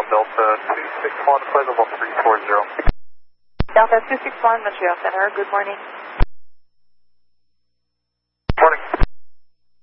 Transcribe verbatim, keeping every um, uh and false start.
Delta two six one, flight level three four zero. Delta two six one, Montreal Center, good morning.